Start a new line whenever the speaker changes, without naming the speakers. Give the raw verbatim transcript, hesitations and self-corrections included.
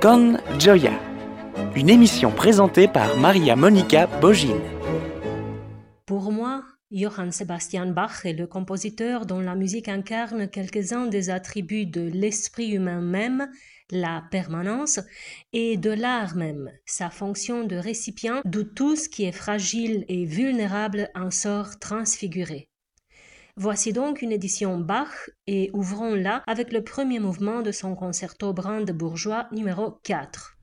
Con Gioia, une émission présentée par Maria Monica Bogin.
Pour moi, Johann Sebastian Bach est le compositeur dont la musique incarne quelques-uns des attributs de l'esprit humain même, la permanence, et de l'art même, sa fonction de récipient d'où tout ce qui est fragile et vulnérable en sort transfiguré. Voici donc une édition Bach et ouvrons-la avec le premier mouvement de son concerto brandebourgeois numéro quatre.